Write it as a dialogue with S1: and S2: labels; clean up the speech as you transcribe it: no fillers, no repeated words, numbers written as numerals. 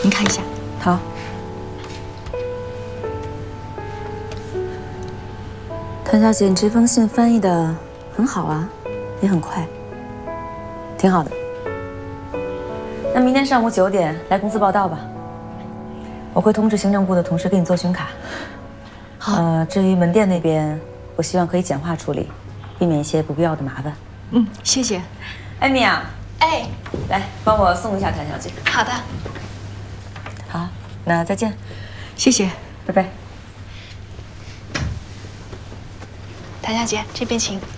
S1: 您看一下。
S2: 好。谭小姐，你这封信翻译的很好啊，也很快，挺好的。那明天上午9点来公司报到吧。我会通知行政部的同事给你做巡卡。
S1: 好。
S2: 至于门店那边，我希望可以简化处理，避免一些不必要的麻烦。
S1: 嗯，谢谢。
S2: 艾米啊，
S1: 哎，
S2: 来帮我送一下谭小姐。
S1: 好的。
S2: 好，那再见。
S1: 谢谢，
S2: 拜拜。
S1: 谭小姐，这边请。